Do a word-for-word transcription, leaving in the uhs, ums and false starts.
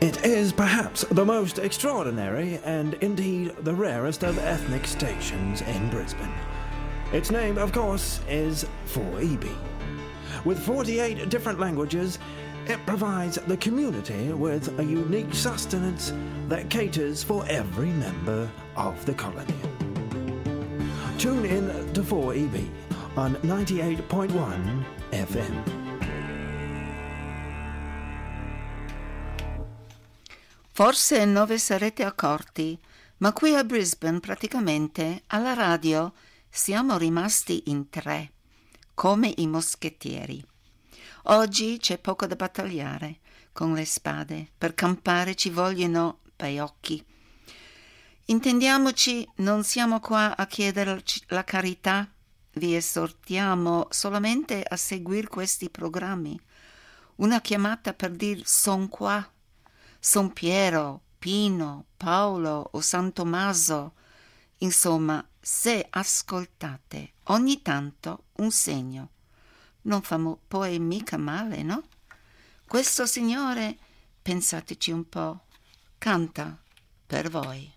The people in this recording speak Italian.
It is perhaps the most extraordinary and indeed the rarest of ethnic stations in Brisbane. Its name, of course, is four E B. With forty-eight different languages, it provides the community with a unique sustenance that caters for every member of the colony. Tune in to four E B on ninety-eight point one F M. Forse non vi sarete accorti, ma qui a Brisbane praticamente alla radio siamo rimasti in tre, come i moschettieri. Oggi c'è poco da battagliare con le spade, per campare ci vogliono baiocchi. Intendiamoci, non siamo qua a chiedere la carità, vi esortiamo solamente a seguire questi programmi. Una chiamata per dir son qua. Son Piero, Pino, Paolo o San Tommaso. Insomma, se ascoltate ogni tanto un segno, non fa mo- poi mica male, no? Questo signore, pensateci un po', canta per voi.